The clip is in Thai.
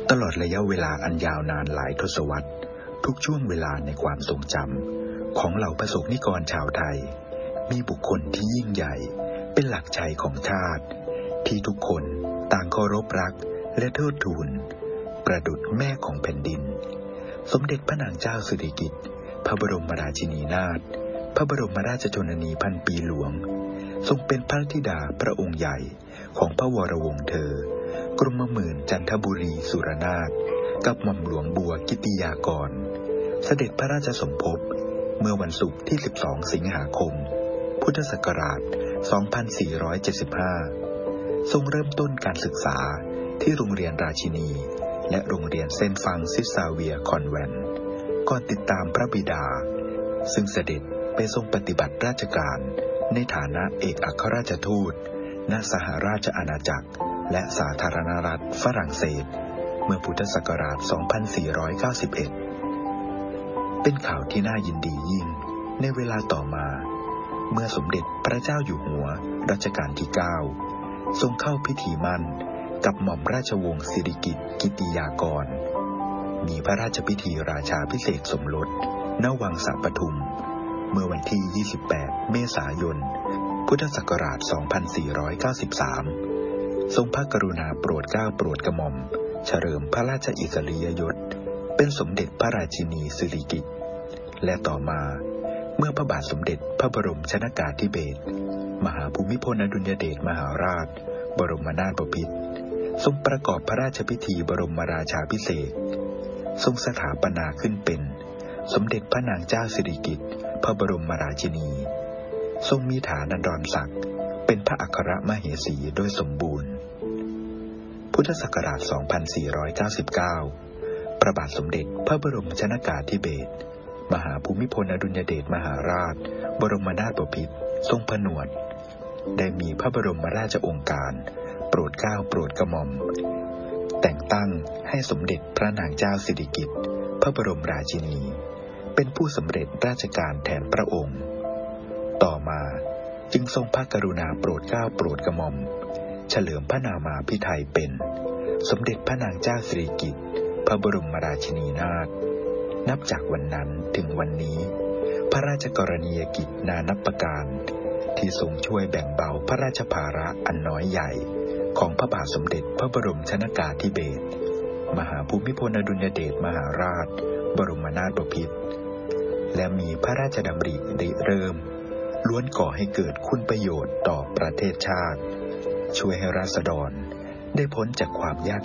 ตลอดระยะเวลาอันยาวนานหลายทศวรรษทุกช่วงเวลาในความทรงจำของเหล่าประสบนิกรชาวไทยมีบุคคลที่ยิ่งใหญ่เป็นหลักใจของชาติที่ทุกคนต่างเคารพรักและเทิดทูนประดุจแม่ของแผ่นดินสมเด็จพระนางเจ้าสิริกิติ์พระบรมราชินีนาถพระบรมราชชนนีพันปีหลวงทรงเป็นพระธิดาพระองค์ใหญ่ของพระวรวงศ์เธอกรมหมื่นจันทบุรีสุรนาถกับหม่อมหลวงบัวกิติยากรเสด็จพระราชสมภพเมื่อวันศุกร์ที่12 สิงหาคมพุทธศักราช 2475 ทรงเริ่มต้นการศึกษาที่โรงเรียนราชินีและโรงเรียนเซนต์ฟรังซิสซาเวียร์คอนแวนต์ก่อนติดตามพระบิดาซึ่งเสด็จไปทรงปฏิบัติราชการในฐานะเอกอัครราชทูตณสหราชอาณาจักรและสาธารณรัฐฝรั่งเศสเมื่อพุทธศักราช 2491 เป็นข่าวที่น่ายินดียิ่งในเวลาต่อมาเมื่อสมเด็จพระเจ้าอยู่หัวรัชกาลที่ 9 ทรงเข้าพิธีมั่นกับหม่อมราชวงศ์สิริกิติ์กิติยากรมีพระราชพิธีราชาภิเษกสมรสณวังสะปทุมเมื่อวันที่ 28 เมษายน พุทธศักราช 2493 ทรงพระกรุณาโปรดเกล้าโปรดกระหม่อมเฉลิมพระราชอิสริยยศเป็นสมเด็จพระราชินีสิริกิติ์และต่อมาเมื่อพระบาทสมเด็จพระบรมชนกาธิเบศรมหาภูมิพลอดุลยเดชมหาราชบรมนาถบพิตรทรงประกอบพระราชพิธีบรมราชาภิเษกทรงสถาปนาขึ้นเป็นสมเด็จพระนางเจ้าสิริกิติ์พระบรมราชินีทรงมีฐานันดรศักดิ์เป็นพระอัครมเหสีโดยสมบูรณ์พุทธศักราช 2499 พระบาทสมเด็จพระบรมชนกาธิเบศรมหาภูมิพลอดุลยเดชมหาราชบรมนาถบพิตรทรงผนวดได้มีพระบรมราชโองการโปรดเกล้าโปรดกระหม่อมแต่งตั้งให้สมเด็จพระนางเจ้าสิริกิติ์พระบรมราชินีเป็นผู้สำเร็จราชการแทนพระองค์ต่อมาจึงทรงพระกรุณาโปรดเกล้าโปรดกระหม่อมเฉลิมพระนามาภิไธยเป็นสมเด็จพระนางเจ้าสิริกิติ์พระบรมราชินีนาถนับจากวันนั้นถึงวันนี้พระราชกรณียกิจนานับประการที่ทรงช่วยแบ่งเบาพระราชภาระอันน้อยใหญ่ของพระบาทสมเด็จพระบรมชนกาธิเบศรมหาภูมิพลอดุลยเดชมหาราชบรมนาถบพิตรและมีพระราชดำริริเริ่มล้วนก่อให้เกิดคุณประโยชน์ต่อประเทศชาติช่วยให้ราษฎรได้พ้นจากความยาก